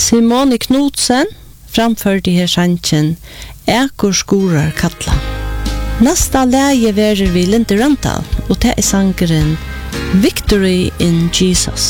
Simone Knudsen framførte her sangen Ekur skorar kalla. Nästa läge verer vi Linda Randall och det är sangeren Victory in Jesus.